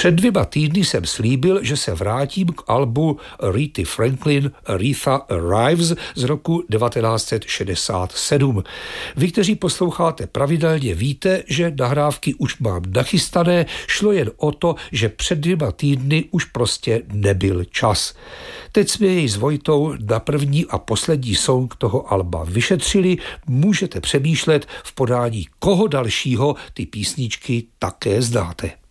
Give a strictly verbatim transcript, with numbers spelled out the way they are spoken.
Před dvěma týdny jsem slíbil, že se vrátím k albu Arethy Franklin Aretha Arrives z roku devatenáct set šedesát sedm. Vy, kteří posloucháte pravidelně, víte, že nahrávky už mám nachystané, šlo jen o to, že před dvěma týdny už prostě nebyl čas. Teď jsme jej s Vojtou na první a poslední song toho alba vyšetřili, můžete přemýšlet v podání koho dalšího ty písničky také znáte.